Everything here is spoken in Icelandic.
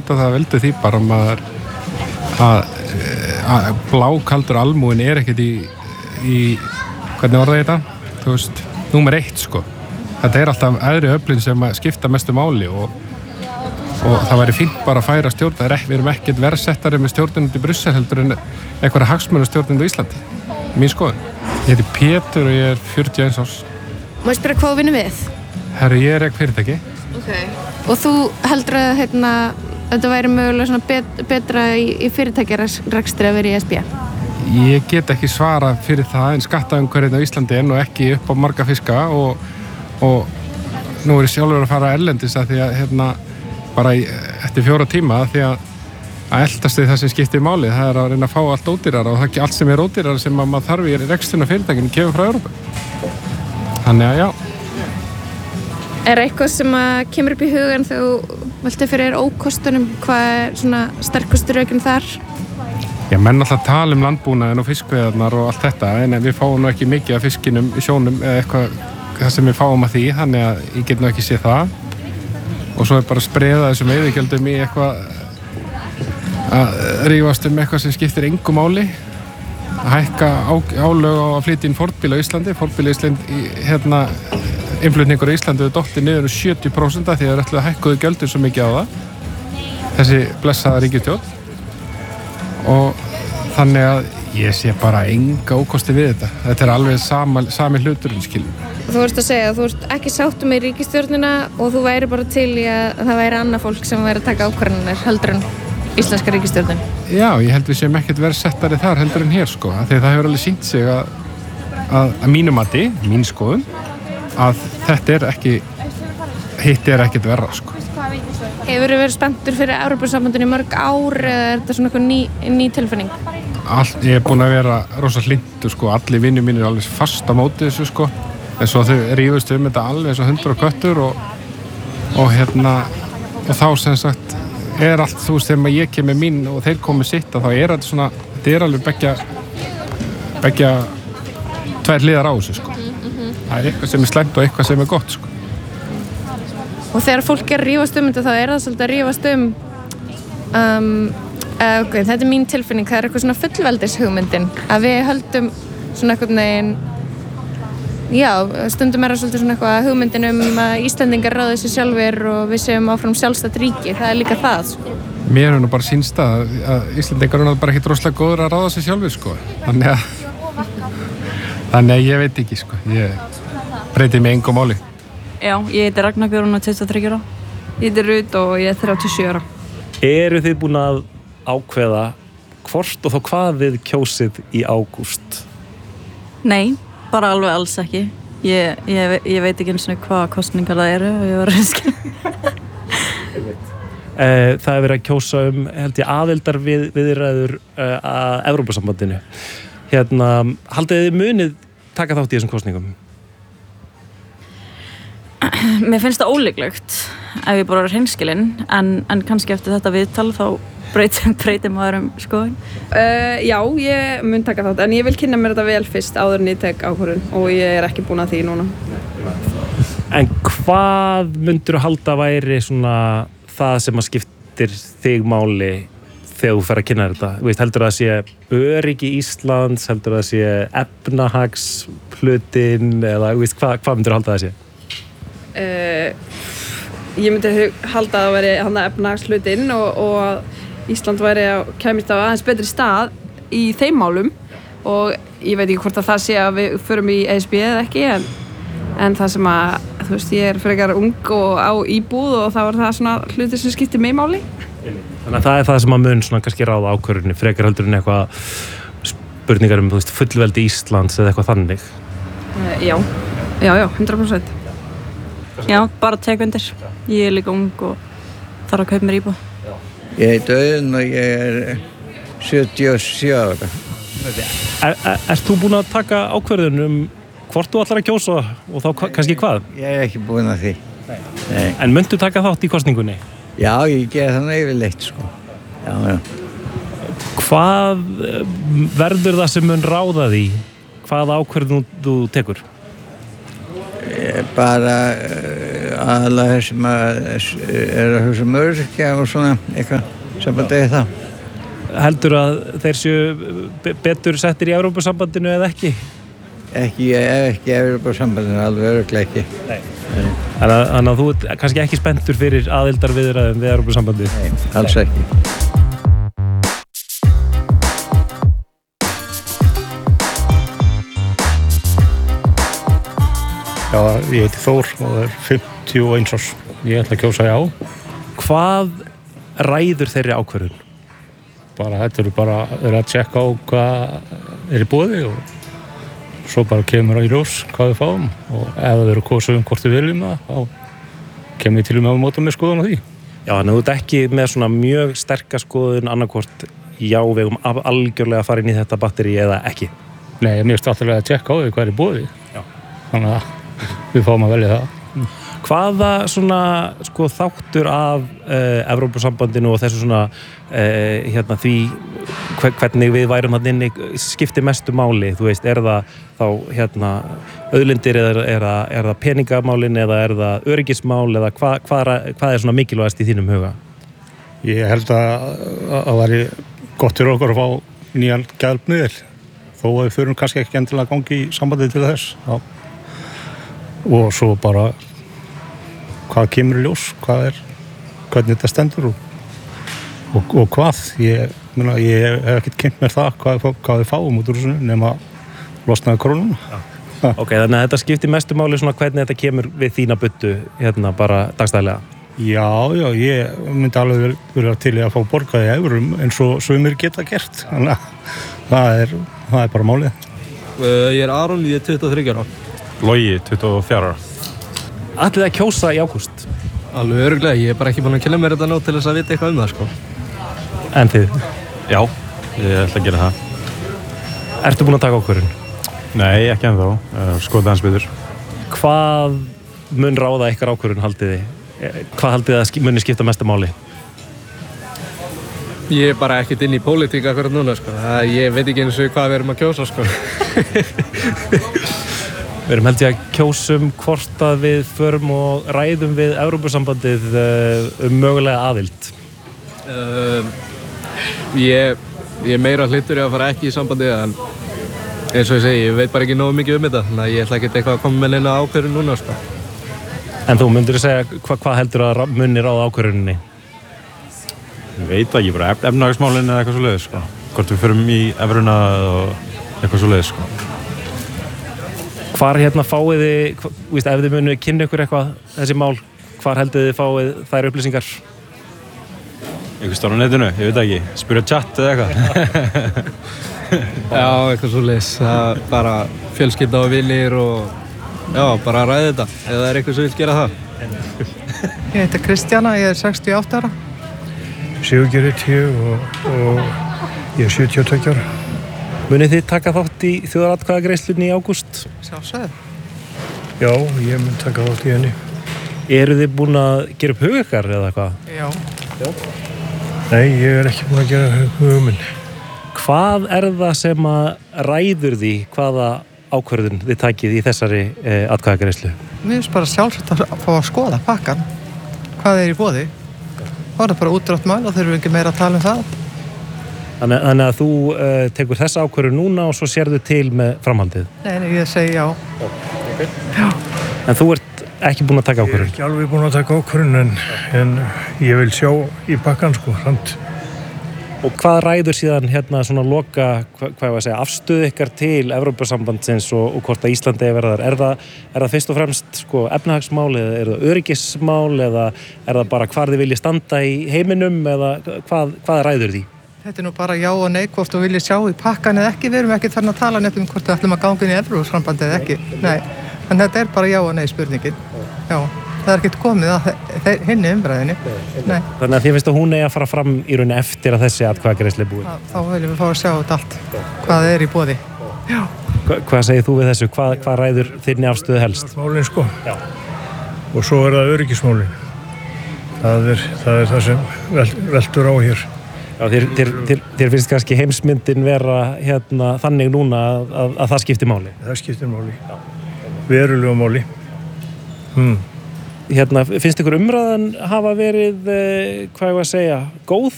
held að það veldur því bara að blákaldur almúin ekkert í hvernig orða ég þetta? Þú veist, númer 1 sko. Þetta alltaf aðri öflin sem skipta mestu máli og það væri fínt bara að færa stjórn. Við erum ekkert verðsettari með stjórnunum í Brussel heldur en einhverja hagsmunastjórnunum í Íslandi. Mín skoðun. Ég heiti Pétur og ég 41 árs. Má ég spyrja hvað þú vinnur við? Herru, ég ekki fyrirtæki. Okay. Og þú heldur að þetta væri mögulega svona betra í fyrirtækjarekstri að vera í ESB? Ég get ekki svara fyrir það en skattaumhverfið á Íslandi og ekki upp á marga fiska og nú ég sjálfur að fara erlendis að því að bara eftir 4 tíma því að eldast því það sem skiptir máli það að reyna að fá allt ódýrara og það ekki allt sem ódýrara sem maður þarf í reksturinn af fyrirtækinu kemur frá Evrópu. Þannig að já. Eitthvað sem kemur upp í hugan þegar þú velti fyrir ókostunum? Hvað svona sterkustu rökin þar? Já, menn alltaf tala landbúnaðinn og fiskveiðarnar og allt þetta en við fáum nú ekki mikið af fiskinum í sjónum eða eitthvað það sem við fáum að því, þannig að ég get nú ekki séð það og svo bara spreða þessum veiðigjöldum í eitthvað að rífast eitthvað sem skiptir engu máli að hækka álög á að flytja inn fordbíl á Íslandi innflutningur á Íslandi við dottið niður 70% því að það hækkuðu gjöldin svo mikið á það þessi blessaða ríkisstjórn og þannig að ég sé bara enga ókosti við þetta alveg sami hluturinn skilur. Þú ert að segja að þú ert ekki sáttur með ríkisstjórnina og þú væri bara til í að það væri annað fólk sem væri að taka ákvarðanir heldur en íslenska ríkisstjórnin. Já, ég held við séum ekkert verðsettari þar heldur en hér sko, því það hefur alveg sýnt sig að mínu mati, mín skoðun, að þetta hitt ekkert verra sko. Hefur þið verið spenntur fyrir Evrópusambandinu í mörg ár eða er þetta svona eitthvað ný tilfinning? Ég búin að vera rosa hlynntur sko, allir vinir mínir alveg fast á móti þessu sko, en svo þau rífust þetta alveg eins og hundur og köttur og þá sem sagt allt þú veist þegar ég kem með mín og þeir komið sitt að þá þetta svona, þetta alveg beggja tvær hliðar á þessu sko. Það eitthvað sem slæmt og eitthvað sem gott sko. Og þegar fólk að rífast þetta þá það svolítið að rífast okay, þetta mín tilfinning, það eitthvað svona fullveldishugmyndin að við höldum svona eitthvað neginn stundum það svolítið svona eitthvað hugmyndin að Íslendingar ráði sig sjálfir og við séum áfram sjálfstætt ríki, það líka það sko. Mér nú bara sýnst að Íslendingar bara ekki droslega góður að ráða sig sjálfir sko. Þannig að ég veit ekki sko. Ég breyti mig engu máli. Já, ég heiti Ragnar Guðrún og 23 ára. Ég heiti Rut og ég 37 ára. Eru þið búin að ákveða hvort og þá hvað þið kjósið í ágúst? Nei, bara alveg alls ekki. Ég veit ekki eins og hvað kosningar það eru og ég var að skilja. Það verið að kjósa held ég aðildar viðræður að Evrópusambandinu. Haldið þið munið taka þátt í þessum kosningum? Mér finnst það ólíklegt ef ég bara er hreinskilin en kannski eftir þetta viðtal þá breytir maður skoðun. Já, ég mun taka þátt en ég vil kynna mér þetta vel fyrst áður en ég tek ákvörðun og ég ekki búin að því núna. En hvað myndirðu halda væri svona það sem að skiptir þig máli þegar þú fer að kynna þetta? Heldur það sé öryggi Íslands, heldur það sé efnahagsplötin eða hvað myndirðu halda það sé? Ég myndi halda að það væri efnahagshlutinn og Ísland kæmist á aðeins betri stað í þeim málum og ég veit ekki hvort að það sé að við förum í ESB eða ekki en það sem að þú veist ég frekar ung og á íbúð og þá það svona hlutir sem skiptir mig máli. Þannig að það það sem að mun svona kannski ráða ákvörðunni frekar heldur en eitthvað spurningar þú veist fullveldi Íslands eða eitthvað þannig. Já, 100%. Já, bara tek undir. Ég líka ung og þarf að kaupa mér íbúð. Ég heiti Auðun og ég 77 ára. Ert þú búin að taka ákvörðun hvort þú ætlar að kjósa og þá kannski hvað? Ég ekki búin að því. Nei. En myndu taka þátt í kosningunni? Já, ég geði þannig yfirleitt sko. Já. Hvað verður það sem mun ráða því? Hvað ákvörðun þú tekur? Bara aðalega þeir sem að hugsa öryrkja og svona eitthvað sambandið það. Heldur að þeir séu betur settir í Evrópusambandinu eða ekki? Ekki Evrópusambandinu, alveg örugglega ekki. Nei. Þannig að þú ert kannski ekki spenntur fyrir aðildarviðræðum við Evrópusambandið? Nei, alls ekki. Já, ég heiti Þór og það er 51 árs. Ég ætla að kjósa já. Hvað ræður þeirri ákvörðun? Þetta eru að tjekka á hvað er í boði og svo bara kemur í ljós hvað við fáum og ef það eru kosið hvort við viljum það, þá kemur ég til með að móta með skoðun á því. Já, þannig að þú ert ekki með svona mjög sterka skoðun annarkvort já, við eigum algjörlega að fara inn í þetta batteri eða ekki? Nei, mér finnst alltaf að tjekka á því hvað er í boði. Já. Þannig að við fáum að velja það. Hvaða svona þáttur af Evrópusambandinu og þessu svona því hvernig við værum þarna inni skiptir mestu máli, þú veist, er það þá auðlindir eða er það peningamálin eða er það öryggismál eða hvað er svona mikilvægast í þínum huga? Ég held að væri gott fyrir okkur að fá nýjan gjaldmiðil þó að við förum kannski ekki endilega gangi í sambandi til þess. Já. Og svo bara hvað kemur í ljós, hvernig þetta stendur og hvað. Ég hef ekkert kynnt mér það hvað við fáum út úr þessu nema losnaði krónuna. Ok, þannig að þetta skiptir mestu máli svona hvernig þetta kemur við þína buddu bara dagstæðlega? Já, ég myndi alveg vera til að fá borgað í eurum eins og sumir geta gert. Þannig að það er bara málið. Ég er Aron, ég er 23 ára. Logi, 24 ára. Ætlið að kjósa í ágúst? Alveg örugglega, ég er bara ekki búinn að kynna mér þetta nóg til þess að vita eitthvað það, sko. En þið? Já, ég ætla að gera það. Ertu búinn að taka ákvörðun? Nei, ekki ennþá. Skoða hans betur. Hvað mun ráða ykkar ákvörðun haldið þið? Hvað haldið þið að muni skipta mesta máli? Ég er bara ekkert inn í pólitík akkurat núna, sko. Ég veit ekki eins og hvað við erum að kjósa, sko. Við erum held ég að kjósum hvort að við förum og ræðum við Evrópusambandið mögulega aðild. Ég meira hlyttur að fara ekki í sambandið en eins og ég segi, ég veit bara ekki nógu mikið þetta. Þannig að ég ætla ekkert eitthvað að koma með neina ákvörðun núna, sko. En þú myndir segja hvað heldur að munir á ákvörðuninni? Ég veit ekki, bara efnahagsmálin eða eitthvað svoleiðis, sko. Hvort við förum í evruna og eitthvað svoleiðis, sko. Hvar fáið þið, ef þið munið kynna ykkur eitthvað þessi mál, hvar heldur þið fáið þær upplýsingar? Eitthvað stáð á netinu, ég veit ekki. Spyrja chat eða eitthvað. Já, eitthvað svoleiðis. Það er bara fjölskylda og vinir og já, bara að ræða þetta. Ef það er eitthvað sem vil gera það. Ég heiti Kristjana, ég er 68 ára. Sigurgeir og ég er 72 ára. Munið þið taka þátt í þjóðaratkvæðagreiðslunni í ágúst? Sjálfsögðu. Já, ég mun taka þátt í henni. Eru þið búin að gera upp hug ykkar eða hvað? Já. Nei, ég er ekki búin að gera hug minn. Hvað er það sem að ræður því hvaða ákvörðun þið takið í þessari atkvæðagreiðslu? Mér finnst bara sjálfsagt að fá að skoða pakkan. Hvað er í boði? Það er bara útrátt mál og þurfum ekki meira að tala um það. Þannig að þú tekur þessa ákvörðun núna og svo sérðu til með framhaldið? Nei, ég segi já. Okay. Já. En þú ert ekki búinn að taka ákvörðun? Ég er ekki alveg búinn að taka ákvörðun en ég vil sjá í pakkan, sko, samt. Og hvað ræður síðan svona loka, afstöðu ykkar til Evrópusambandsins og hvort að Íslandi er verðar? Er það fyrst og fremst efnahagsmál eða er það öryggismál eða er það bara hvar þið viljið standa í heiminum eða hvað ræður því? Þetta er nú bara já og nei hvort þú viljið sjá í pakkan eða ekki. Við erum ekki þarna að tala neitt hvort við ætlum að ganga inn í Evrópusambandið eða ekki. Nei, en þetta er bara já og nei spurningin. Já, það er ekkert komið að hinni umræðinni. Nei. Þannig að þið finnst að hún eigi að fara fram í rauninni eftir að þessi atkvæðagreiðsla er búin? Þá viljum við fá að sjá þetta allt, hvað er í boði. Já. Hvað segir þú við þessu? Hvað ræður þinni afstöðu helst? Málin, sko. Já. Og svo er það öryggismálin. Það er það sem veltur á hér. Já, þér finnst kannski heimsmyndin vera þannig núna að það skiptir máli? Það skiptir máli. Verulegu máli. Finnst ykkur umræðan hafa verið, hvað ég var að segja, góð